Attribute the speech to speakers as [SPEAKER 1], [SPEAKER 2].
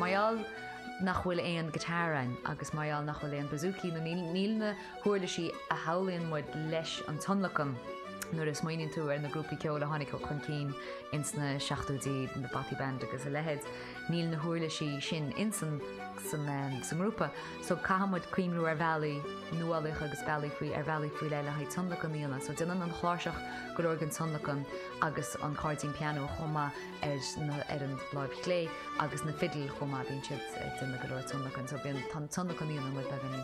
[SPEAKER 1] maiall nach bhfuil éon gitarain agus maiall nach bhfuil éon bazooki na níl na thuirla sí a howlíonn muid leis an tonlacham nuair is maoininn tú ar na grúpaí ceola tháinig chun cín insna 16údaí na Batty Band agus a lehead níl na thuirla sí sin insan san grúpa so cahamid cuimrú ar bhealaí nualich agus bailí faoi ar bhealaí faoi leile haid tonlachan íonna so duine an chláiseach go leor an tonlachan agus an cardín piano chuma ar an láimh clé agus na fiddle chuma bhíonn siad duine go leor tonlachan so bhíonn tonlachan íonna mu beganí